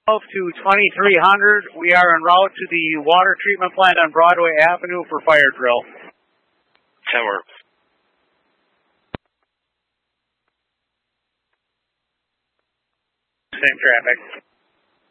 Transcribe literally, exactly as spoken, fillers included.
to twenty-three hundred. We are en route to the water treatment plant on Broadway Avenue for fire drill. That works. Same traffic.